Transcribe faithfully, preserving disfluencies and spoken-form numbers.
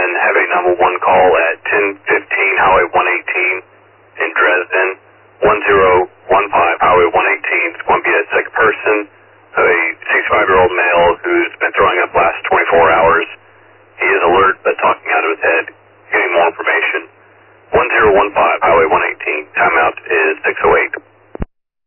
have a nine one one call at ten fifteen Highway one eighteen in Dresden. one zero one five Highway one eighteen. It's going to be a sick person, a sixty-five-year-old male who's been throwing up last twenty-four hours. He is alert but talking out of his head. Getting more information. one zero one five Highway one eighteen. Timeout is six oh eight.